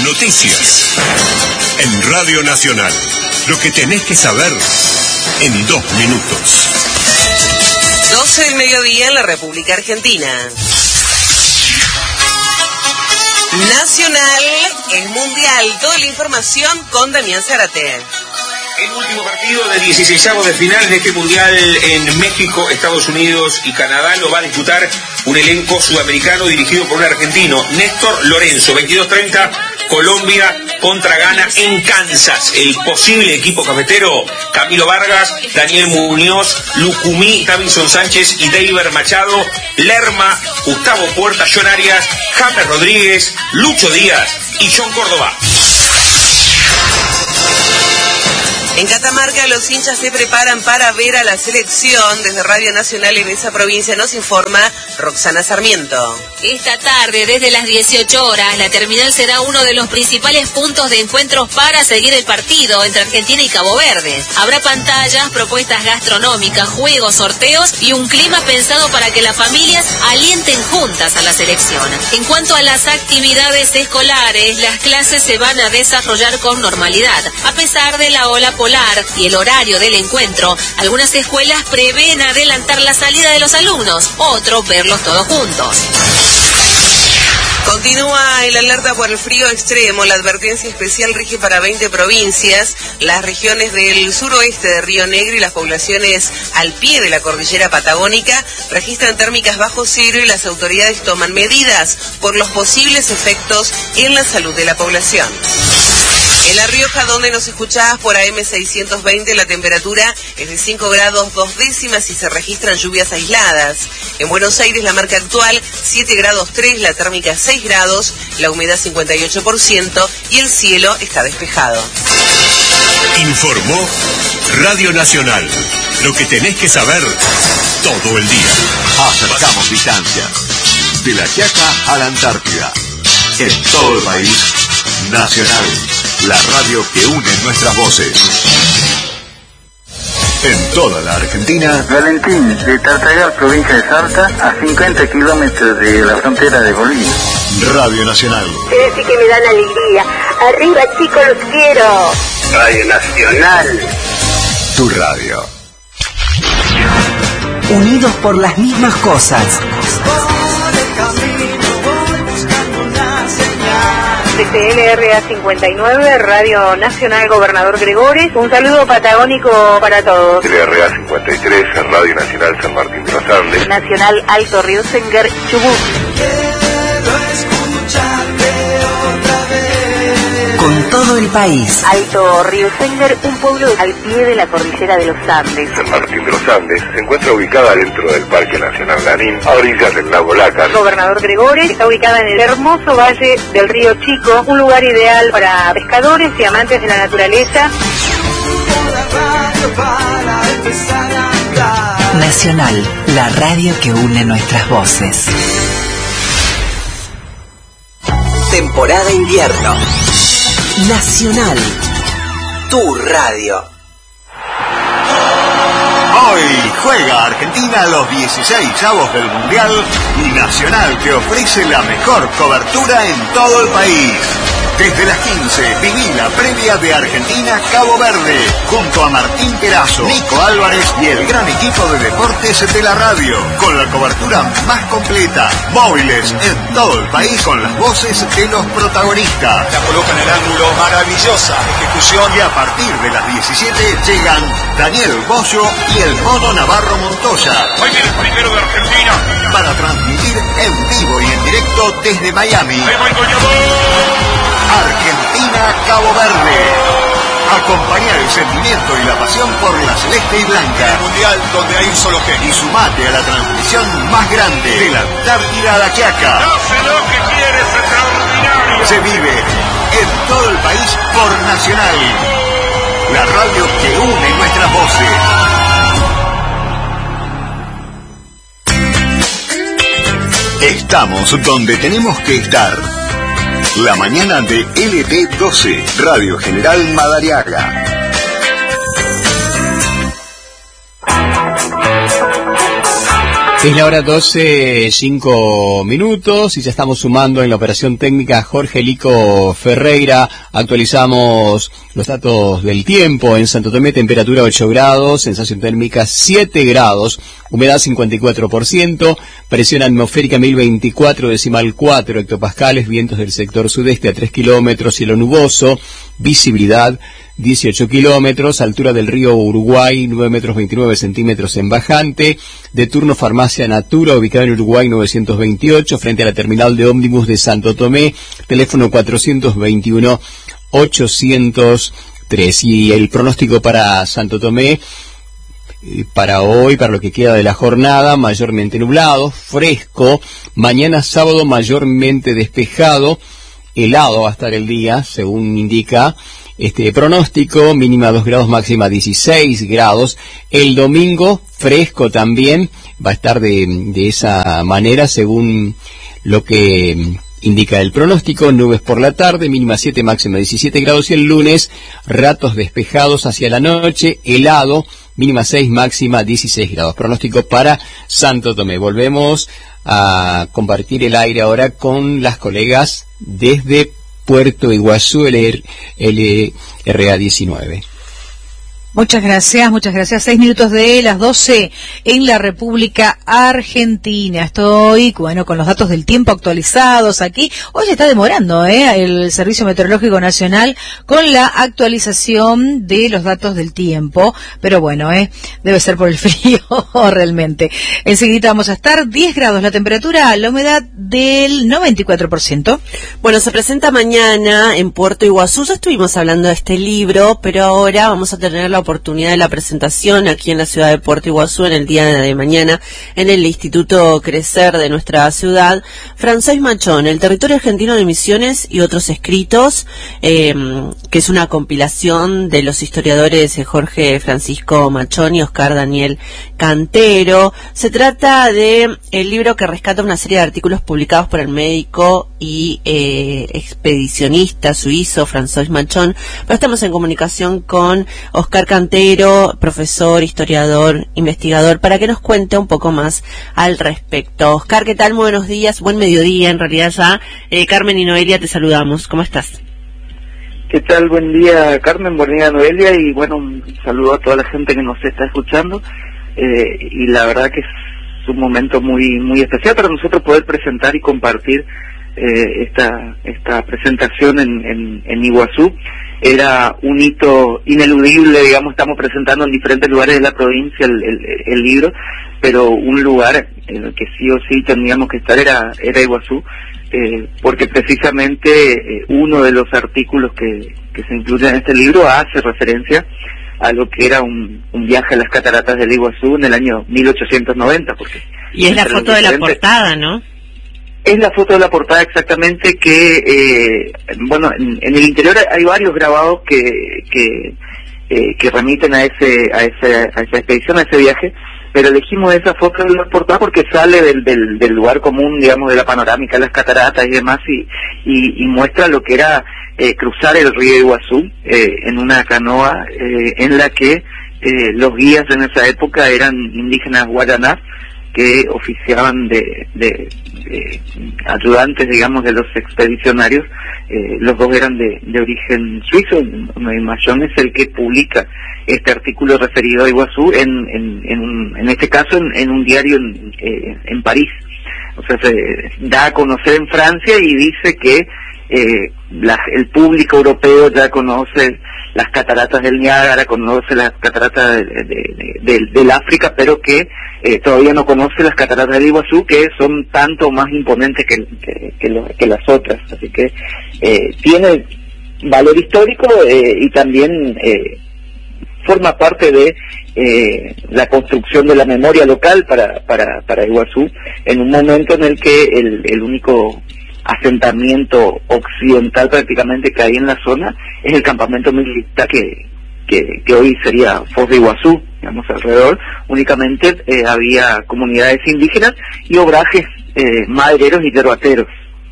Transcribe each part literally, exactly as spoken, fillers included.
noticias. En Radio Nacional, lo que tenés que saber en dos minutos. doce del mediodía en la República Argentina. Nacional, el Mundial, toda la información con Damián Zárate. El último partido de dieciseisavos de final de este Mundial en México, Estados Unidos y Canadá lo va a disputar un elenco sudamericano dirigido por un argentino, Néstor Lorenzo. veintidós treinta, Colombia contra Ghana en Kansas. El posible equipo cafetero: Camilo Vargas, Daniel Muñoz, Lucumí, Davinson Sánchez y Deiber Machado, Lerma, Gustavo Puerta, John Arias, James Rodríguez, Lucho Díaz y John Córdoba. En Catamarca los hinchas se preparan para ver a la selección. Desde Radio Nacional en esa provincia nos informa Roxana Sarmiento. Esta tarde, desde las dieciocho horas, la terminal será uno de los principales puntos de encuentros para seguir el partido entre Argentina y Cabo Verde. Habrá pantallas, propuestas gastronómicas, juegos, sorteos y un clima pensado para que las familias alienten juntas a la selección. En cuanto a las actividades escolares, las clases se van a desarrollar con normalidad. A pesar de la ola polar y el horario del encuentro, algunas escuelas prevén adelantar la salida de los alumnos, otros verlos todos juntos. Continúa el alerta por el frío extremo. La advertencia especial rige para veinte provincias. Las regiones del suroeste de Río Negro y las poblaciones al pie de la cordillera patagónica registran térmicas bajo cero y las autoridades toman medidas por los posibles efectos en la salud de la población. En La Rioja, donde nos escuchás por A M seiscientos veinte, la temperatura es de cinco grados dos décimas y se registran lluvias aisladas. En Buenos Aires, la marca actual siete grados tres, la térmica seis grados, la humedad cincuenta y ocho por ciento y el cielo está despejado. Informó Radio Nacional, lo que tenés que saber todo el día. Acercamos distancia. De La Quiaca a la Antártida. En todo el país, Nacional. La radio que une nuestras voces. En toda la Argentina. Valentín, de Tartagal, provincia de Salta, a cincuenta kilómetros de la frontera de Bolivia. Radio Nacional. Ustedes sí que me dan alegría. Arriba, chicos, los quiero. Radio Nacional. Tu radio. Unidos por las mismas cosas. C L R A cincuenta y nueve, Radio Nacional Gobernador Gregores. Un saludo patagónico para todos. L R A cincuenta y tres, Radio Nacional San Martín de los Andes. Nacional Alto Río Senger, Chubut. Con todo el país. Alto Río Senger, un pueblo al pie de la cordillera de los Andes. San Martín de los Andes se encuentra ubicada dentro del Parque Nacional Lanín, a orillas del lago Lácar. Gobernador Gregores está ubicada en el hermoso valle del río Chico, un lugar ideal para pescadores y amantes de la naturaleza. Nacional, la radio que une nuestras voces. Temporada invierno. Nacional, tu radio. Hoy juega Argentina los dieciseisavos del Mundial y Nacional te ofrece la mejor cobertura en todo el país. Desde las quince, viví la previa de Argentina-Cabo Verde, junto a Martín Perazo, Nico Álvarez y el gran equipo de deportes de la radio, con la cobertura más completa, móviles en todo el país con las voces de los protagonistas. La coloca en el ángulo, maravillosa ejecución. Y a partir de las diecisiete llegan Daniel Bocio y el Mono Navarro Montoya. Hoy viene el primero de Argentina. Para transmitir en vivo y en directo desde Miami. ¡Ahí va el goleador! Argentina-Cabo Verde. Acompañar el sentimiento y la pasión por la celeste y blanca. El mundial donde hay un solo genio. Y sumate a la transmisión más grande de la Antártida a La Quiaca. No sé lo que quieres, extraordinario. Se vive en todo el país por Nacional. La radio que une nuestras voces. Estamos donde tenemos que estar. La mañana de L T doce, Radio General Madariaga. Es la hora doce, cinco minutos y ya estamos sumando en la operación técnica Jorge Lico Ferreira. Actualizamos los datos del tiempo. En Santo Tomé, temperatura ocho grados, sensación térmica siete grados, humedad cincuenta y cuatro por ciento, presión atmosférica mil veinticuatro decimal cuatro hectopascales, vientos del sector sudeste a tres kilómetros, cielo nuboso, visibilidad dieciocho kilómetros, altura del río Uruguay nueve metros veintinueve centímetros en bajante, de turno Farmacia Natura, ubicada en Uruguay novecientos veintiocho, frente a la terminal de ómnibus de Santo Tomé, teléfono cuatrocientos veintiuno ochocientos tres. Y el pronóstico para Santo Tomé, para hoy, para lo que queda de la jornada, mayormente nublado, fresco, mañana sábado mayormente despejado, helado va a estar el día, según indica este pronóstico, mínima dos grados, máxima dieciséis grados. El domingo, fresco también, va a estar de, de esa manera, según lo que indica el pronóstico, nubes por la tarde, mínima siete, máxima diecisiete grados, y el lunes, ratos despejados hacia la noche, helado, mínima seis, máxima dieciséis grados. Pronóstico para Santo Tomé. Volvemos a compartir el aire ahora con las colegas desde Puerto Iguazú, el R A diecinueve. Muchas gracias, muchas gracias. Seis minutos de las doce en la República Argentina. Estoy, bueno, con los datos del tiempo actualizados aquí. Hoy se está demorando, ¿eh? El Servicio Meteorológico Nacional con la actualización de los datos del tiempo. Pero bueno, ¿eh? Debe ser por el frío, realmente. Enseguida vamos a estar diez grados la temperatura, la humedad del noventa y cuatro por ciento. Bueno, se presenta mañana en Puerto Iguazú. Ya estuvimos hablando de este libro, pero ahora vamos a tener la oportunidad de la presentación aquí en la ciudad de Puerto Iguazú en el día de mañana en el Instituto Crecer de nuestra ciudad. François Machón, el territorio argentino de Misiones y otros escritos, eh, que es una compilación de los historiadores Jorge Francisco Machón y Oscar Daniel Cantero. Se trata de el libro que rescata una serie de artículos publicados por el médico y eh, expedicionista suizo François Machón, pero estamos en comunicación con Oscar Cantero, profesor, historiador, investigador, para que nos cuente un poco más al respecto. Oscar, ¿qué tal? Muy buenos días, buen mediodía en realidad ya. Eh, Carmen y Noelia, te saludamos. ¿Cómo estás? ¿Qué tal? Buen día, Carmen, buen día, Noelia, y bueno, un saludo a toda la gente que nos está escuchando. Eh, y la verdad que es un momento muy muy especial para nosotros poder presentar y compartir eh, esta esta presentación en, en, en Iguazú. Era un hito ineludible, digamos, estamos presentando en diferentes lugares de la provincia el, el, el libro, pero un lugar en el que sí o sí tendríamos que estar era, era Iguazú, eh, porque precisamente eh, uno de los artículos que, que se incluye en este libro hace referencia a lo que era un, un viaje a las cataratas del Iguazú en el año mil ochocientos noventa. Porque y es la foto de la portada, ¿no? Es la foto de la portada exactamente que, eh, bueno, en, en el interior hay varios grabados que que, eh, que remiten a ese a ese a esa expedición, a ese viaje, pero elegimos esa foto de la portada porque sale del, del, del lugar común, digamos, de la panorámica de las cataratas y demás, y, y, y muestra lo que era eh, cruzar el río Iguazú eh, en una canoa eh, en la que eh, los guías en esa época eran indígenas guaranás que oficiaban de, de, de ayudantes, digamos, de los expedicionarios. Eh, los dos eran de, de origen suizo. Machón es el que publica este artículo referido a Iguazú en, en, en, un, en este caso en, en un diario en, eh, en París. O sea, se da a conocer en Francia y dice que eh, la, el público europeo ya conoce las cataratas del Niágara, conoce las cataratas de, de, de, de, del África, pero que eh, todavía no conoce las cataratas del Iguazú, que son tanto más imponentes que, que, que, lo, que las otras. Así que eh, tiene valor histórico eh, y también eh, forma parte de eh, la construcción de la memoria local para, para, para Iguazú, en un momento en el que el, el único asentamiento occidental prácticamente que hay en la zona es el campamento militar que, que, que hoy sería Foz de Iguazú, digamos, alrededor únicamente eh, había comunidades indígenas y obrajes eh, madereros y yerbateros.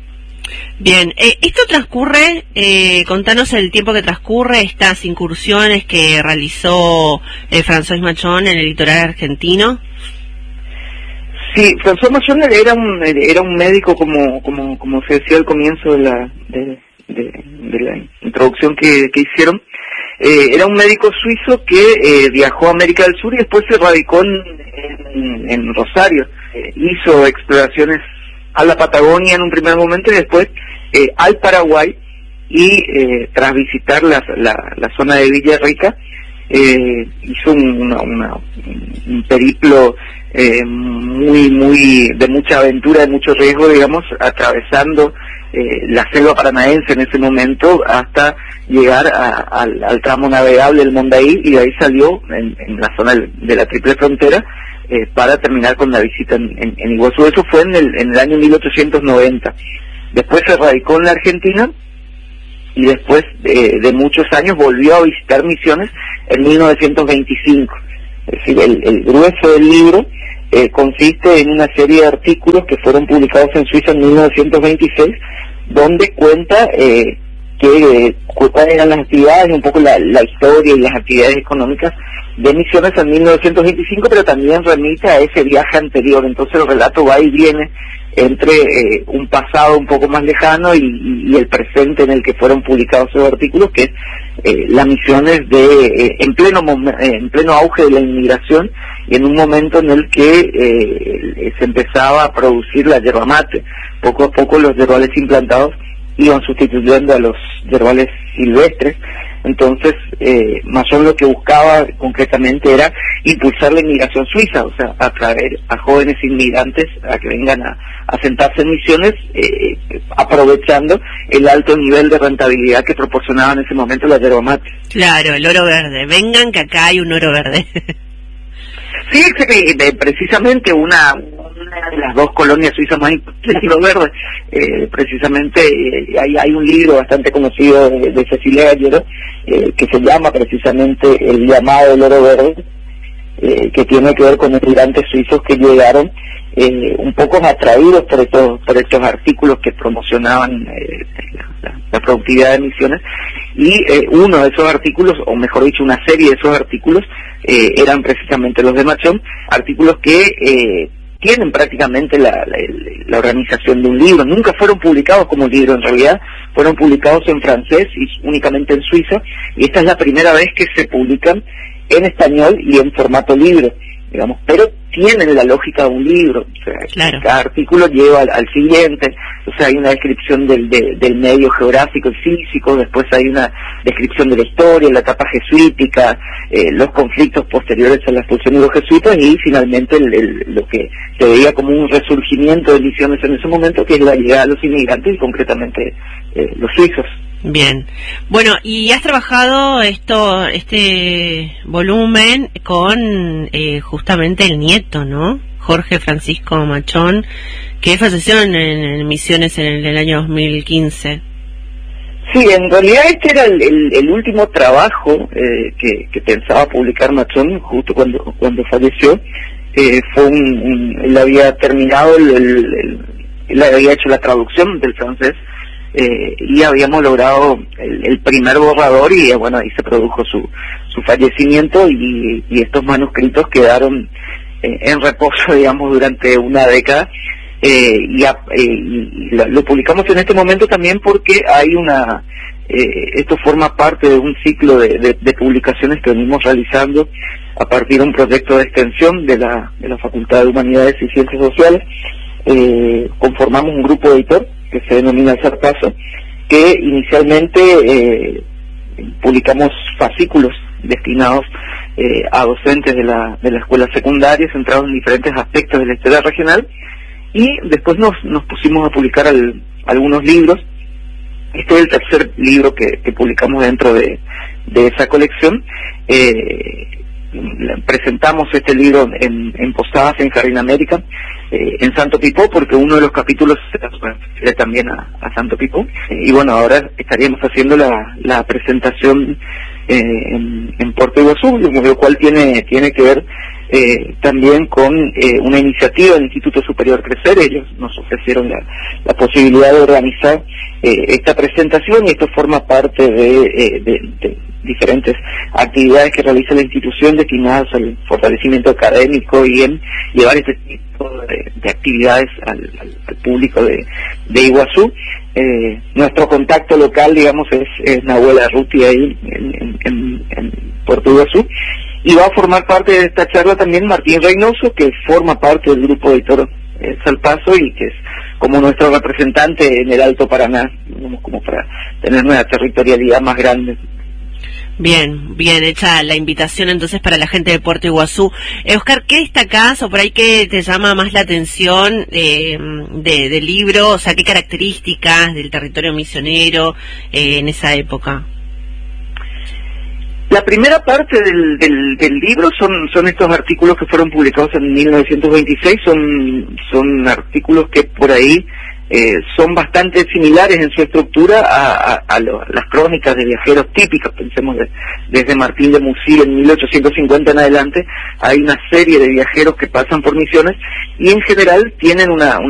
Bien, eh, esto transcurre, eh, contanos el tiempo que transcurre, estas incursiones que realizó eh, François Machón en el litoral argentino. Sí, François Machón era un era un médico, como como como se decía al comienzo de la de, de, de la introducción que, que hicieron. Eh, era un médico suizo que eh, viajó a América del Sur y después se radicó en, en, en Rosario. Eh, hizo exploraciones a la Patagonia en un primer momento y después eh, al Paraguay, y eh, tras visitar la, la, la zona de Villarrica, eh, hizo un, una, una, un periplo eh, muy muy de mucha aventura, de mucho riesgo, digamos, atravesando eh, la selva paranaense en ese momento hasta llegar a, al, al tramo navegable del Mondaí, y de ahí salió en, en la zona de la Triple Frontera eh, para terminar con la visita en, en, en Iguazú. Eso fue en el, en el año mil ochocientos noventa. Después se radicó en la Argentina y después de, de muchos años volvió a visitar Misiones en mil novecientos veinticinco. Es decir, el, el grueso del libro eh, consiste en una serie de artículos que fueron publicados en Suiza en mil novecientos veintiséis, donde cuenta eh, que eh, cuáles eran las actividades, un poco la, la historia y las actividades económicas de Misiones en mil novecientos veinticinco, pero también remite a ese viaje anterior. Entonces el relato va y viene entre eh, un pasado un poco más lejano y, y, y el presente en el que fueron publicados esos artículos, que es eh, las misiones de eh, en pleno eh, en pleno auge de la inmigración, y en un momento en el que eh, se empezaba a producir la yerba mate. Poco a poco los yerbales implantados iban sustituyendo a los yerbales silvestres. Entonces, eh, Machón lo que buscaba concretamente era impulsar la inmigración suiza, o sea, atraer a jóvenes inmigrantes a que vengan a, a sentarse en Misiones, eh, aprovechando el alto nivel de rentabilidad que proporcionaba en ese momento la yerba mate. Claro, el oro verde. Vengan que acá hay un oro verde. Sí, precisamente una, una de las dos colonias suizas más importantes del oro verde. Eh, precisamente eh, hay, hay un libro bastante conocido de, de Cecilia Gallero eh, que se llama precisamente El llamado del oro verde, eh, que tiene que ver con inmigrantes suizos que llegaron eh, un poco atraídos por estos, por estos artículos que promocionaban eh, la, la productividad de Misiones, y eh, uno de esos artículos, o mejor dicho, una serie de esos artículos, eh, eran precisamente los de Machón, artículos que eh, tienen prácticamente la, la, la organización de un libro. Nunca fueron publicados como libro, en realidad fueron publicados en francés y únicamente en Suiza, y esta es la primera vez que se publican en español y en formato libro, digamos, pero tienen la lógica de un libro. O sea, claro. Cada artículo lleva al, al siguiente. O sea, hay una descripción del, de, del medio geográfico y físico, después hay una descripción de la historia, la etapa jesuítica, eh, los conflictos posteriores a la expulsión de los jesuitas, y finalmente el, el, lo que se veía como un resurgimiento de Misiones en ese momento, que es la llegada de los inmigrantes y concretamente eh, los suizos. Bien, bueno, y has trabajado esto, este volumen con eh, justamente el nieto, ¿no? Jorge Francisco Machón, que falleció en, en Misiones en el, el año dos mil quince. Sí, en realidad este era el, el, el último trabajo eh, que, que pensaba publicar Machón justo cuando cuando falleció. Eh, fue un, un, él había terminado, el, el, el, él había hecho la traducción del francés. Eh, y habíamos logrado el, el primer borrador, y bueno, ahí se produjo su, su fallecimiento, y, y estos manuscritos quedaron eh, en reposo, digamos, durante una década, eh, y, a, eh, y lo, lo publicamos en este momento también porque hay una, eh, esto forma parte de un ciclo de, de, de publicaciones que venimos realizando a partir de un proyecto de extensión de la, de la Facultad de Humanidades y Ciencias Sociales. Eh, conformamos un grupo editor que se denomina Sarpazo, que inicialmente eh, publicamos fascículos destinados eh, a docentes de la, de la escuela secundaria, centrados en diferentes aspectos de la historia regional, y después nos, nos pusimos a publicar al, algunos libros. Este es el tercer libro que, que publicamos dentro de, de esa colección. Eh, presentamos este libro en, en Posadas, en Jardín América, eh, en Santo Pipó, porque uno de los capítulos se refiere también a, a Santo Pipó, eh, y bueno, ahora estaríamos haciendo la, la presentación eh, en, en Puerto Iguazú, lo cual tiene tiene que ver eh, también con eh, una iniciativa del Instituto Superior Crecer. Ellos nos ofrecieron la, la posibilidad de organizar eh, esta presentación, y esto forma parte de, eh, de, de diferentes actividades que realiza la institución destinadas al fortalecimiento académico y en llevar este tipo de, de actividades al, al, al público de, de Iguazú. Eh, nuestro contacto local, digamos, es, es Nahuel Arruti ahí en, en, en Puerto Iguazú, y va a formar parte de esta charla también Martín Reynoso, que forma parte del grupo editor eh, Salpazo y que es como nuestro representante en el Alto Paraná, digamos, como para tener una territorialidad más grande. Bien, bien hecha la invitación entonces para la gente de Puerto Iguazú. Eh, Oscar, ¿qué destacás o por ahí qué te llama más la atención eh, de, del libro? O sea, ¿qué características del territorio misionero eh, en esa época? La primera parte del, del, del libro son, son estos artículos que fueron publicados en mil novecientos veintiséis, son, son artículos que por ahí Eh, son bastante similares en su estructura a, a, a, lo, a las crónicas de viajeros típicas. Pensemos de, desde Martín de Musí en mil ochocientos cincuenta en adelante, hay una serie de viajeros que pasan por Misiones y en general tienen una, una